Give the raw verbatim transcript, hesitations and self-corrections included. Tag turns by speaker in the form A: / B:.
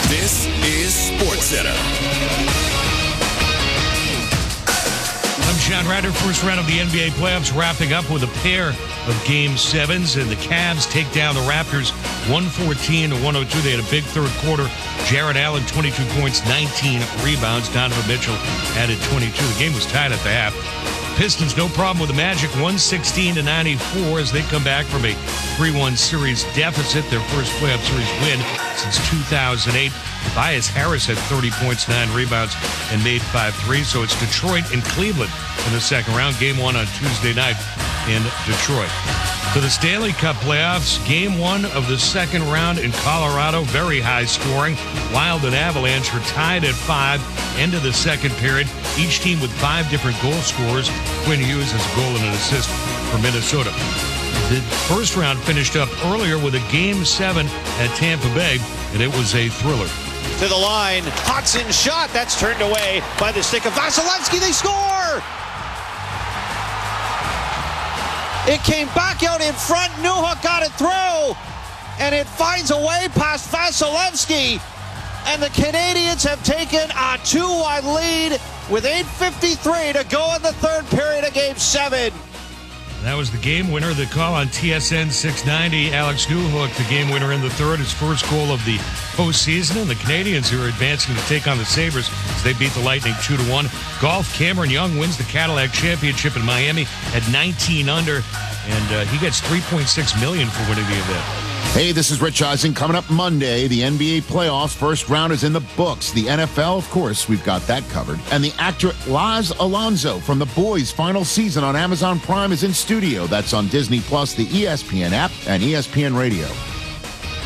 A: This is SportsCenter.
B: I'm John Ryder. First round of the N B A playoffs wrapping up with a pair of game sevens, and the Cavs take down the Raptors one fourteen to one oh two. They had a big third quarter. Jarrett Allen, twenty-two points, nineteen rebounds. Donovan Mitchell added twenty-two. The game was tied at the half. Pistons, no problem with the Magic, one sixteen to ninety-four as they come back from a three one series deficit, their first playoff series win since two thousand eight. Tobias Harris had thirty points, nine rebounds, and made five threes. So it's Detroit and Cleveland in the second round. Game one on Tuesday night in Detroit. To the Stanley Cup playoffs, game one of the second round in Colorado. Very high scoring. Wild and Avalanche are tied at five. End of the second period. Each team with five different goal scorers. Quinn Hughes has a goal and an assist for Minnesota. The first round finished up earlier with a game seven at Tampa Bay, and it was a thriller.
C: To the line, Hudson shot. That's turned away by the stick of Vasilevsky. They score! It came back out in front. Newhook got it through, and it finds a way past Vasilevsky. And the Canadians have taken a two-one lead with eight fifty-three to go in the third period of Game seven.
B: That was the game winner. The call on T S N six ninety. Alex Newhook, the game winner in the third, his first goal of the postseason. And the Canadians who are advancing to take on the Sabres as they beat the Lightning two to one. Golf, Cameron Young wins the Cadillac Championship in Miami at nineteen under. And uh, he gets three point six million dollars for winning the event.
D: Hey, this is Rich Eisen. Coming up Monday, the N B A playoffs. First round is in the books. The N F L, of course, we've got that covered. And the actor Laz Alonso from The Boys' final season on Amazon Prime is in studio. That's on Disney Plus, the E S P N app, and E S P N Radio.